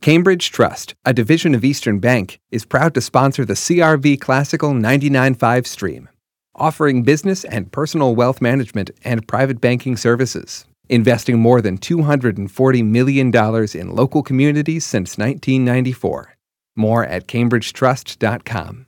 Cambridge Trust, a division of Eastern Bank, is proud to sponsor the CRV Classical 99.5 stream, offering business and personal wealth management and private banking services, investing more than $240 million in local communities since 1994. More at cambridgetrust.com.